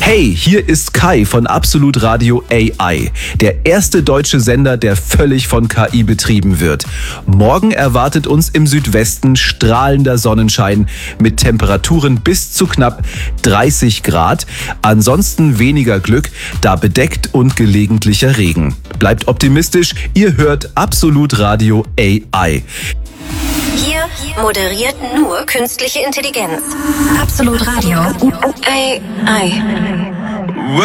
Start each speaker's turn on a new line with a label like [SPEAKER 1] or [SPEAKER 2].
[SPEAKER 1] Hey, hier ist Kai von Absolut Radio AI, der erste deutsche Sender, der völlig von KI betrieben wird. Morgen erwartet uns im Südwesten strahlender Sonnenschein mit Temperaturen bis zu knapp 30 Grad. Ansonsten weniger Glück, da bedeckt und gelegentlicher Regen. Bleibt optimistisch, ihr hört Absolut Radio AI.
[SPEAKER 2] Hier moderiert nur künstliche Intelligenz. Absolut Radio AI.